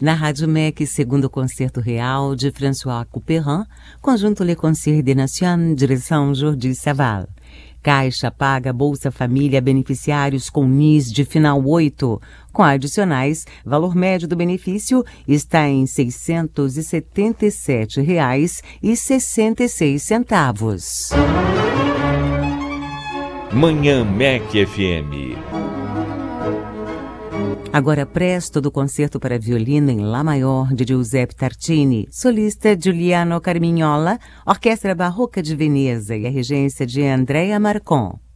Na Rádio MEC, segundo concerto real de François Couperin, conjunto Le Concert des Nations, direção Jordi Savall. Caixa paga Bolsa Família a beneficiários com NIS de final 8. Com adicionais, valor médio do benefício está em R$ 677,66. Manhã MEC FM. Agora Presto, do concerto para violino em Lá maior de Giuseppe Tartini, solista Giuliano Carmignola, Orquestra Barroca de Veneza e a regência de Andrea Marcon.